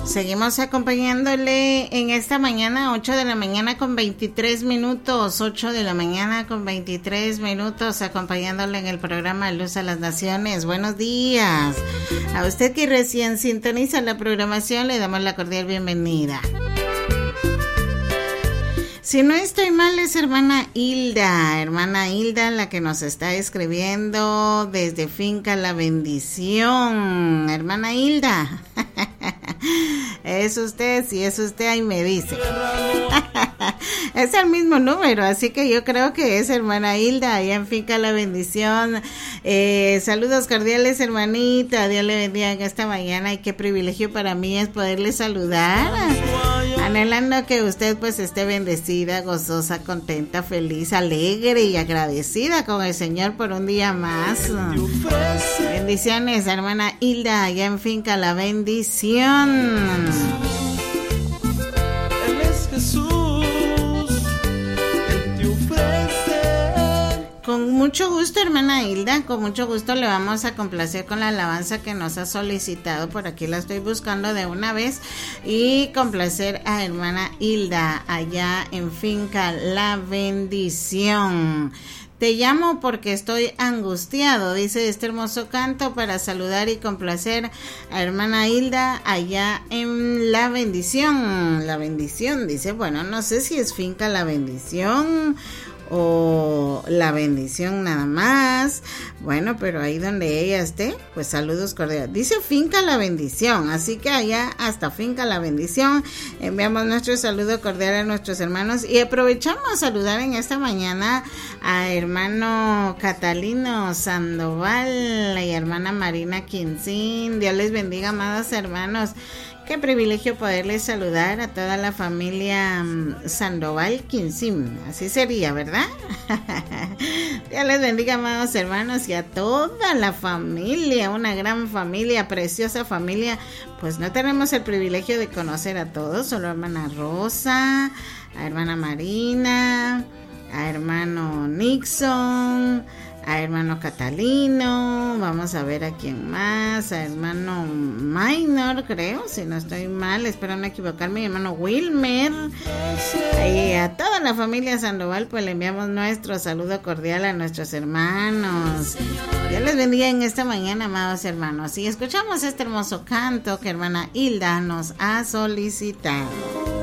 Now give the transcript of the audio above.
Seguimos acompañándole en esta mañana, 8 de la mañana con 23 minutos, 8 de la mañana con 23 minutos, acompañándole en el programa Luz a las Naciones. Buenos días. A usted que recién sintoniza la programación, le damos la cordial bienvenida. Si no estoy mal, es hermana Hilda la que nos está escribiendo desde Finca La Bendición. Hermana Hilda, es usted, si es usted, ahí me dice. Es el mismo número, así que yo creo que es hermana Hilda, allá en Finca La Bendición. Saludos cordiales, hermanita, Dios le bendiga en esta mañana y qué privilegio para mí es poderle saludar. Anhelando que usted pues esté bendecida, gozosa, contenta, feliz, alegre y agradecida con el Señor por un día más. Bendiciones, hermana Hilda, allá en Finca La Bendición. Él es Jesús, Él te ofrece. Con mucho gusto, hermana Hilda, con mucho gusto le vamos a complacer con la alabanza que nos ha solicitado. Por aquí la estoy buscando de una vez y complacer a hermana Hilda allá en Finca La Bendición. Te llamo porque estoy angustiado, dice este hermoso canto para saludar y complacer a hermana Hilda allá en La Bendición. La Bendición, dice, bueno, no sé si es Finca La Bendición o La Bendición nada más. Bueno, pero ahí donde ella esté, pues saludos cordiales. Dice Finca La Bendición, así que allá hasta Finca La Bendición enviamos nuestro saludo cordial a nuestros hermanos y aprovechamos a saludar en esta mañana a hermano Catalino Sandoval y hermana Marina Quincín. Dios les bendiga, amados hermanos. Qué privilegio poderles saludar a toda la familia Sandoval Quincín. Así sería, ¿verdad? Dios les bendiga, amados hermanos, y a toda la familia, una gran familia, preciosa familia. Pues no tenemos el privilegio de conocer a todos, solo a hermana Rosa, a hermana Marina, a hermano Nixon, a hermano Catalino, vamos a ver a quién más, a hermano Minor, creo, si no estoy mal, espero no equivocarme, hermano Wilmer, y a toda la familia Sandoval, pues le enviamos nuestro saludo cordial a nuestros hermanos. Dios les bendiga en esta mañana, amados hermanos, y escuchamos este hermoso canto que hermana Hilda nos ha solicitado.